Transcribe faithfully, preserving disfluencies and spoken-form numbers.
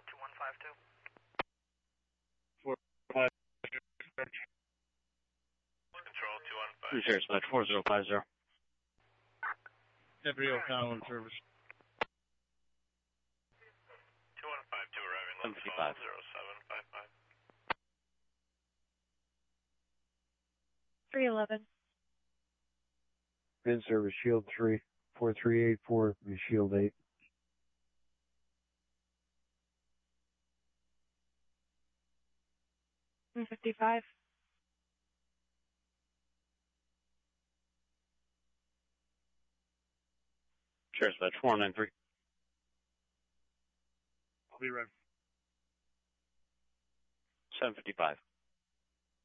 two one five two. four five Control two one five. Cruise Dispatch four zero five zero. Deputy O'Connell in service. two one five two arriving on seven fifty-five. zero seven five five. three eleven. In service, Shield three, four three eight four, Shield eight. one fifty-five. Sheriff's Dispatch four nine three. I'll be ready. seven fifty-five.